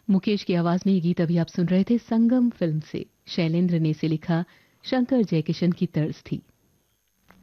मुकेश की आवाज में ये गीत अभी आप सुन रहे थे संगम फिल्म से। शैलेंद्र ने इसे लिखा, शंकर जयकिशन की तर्ज थी।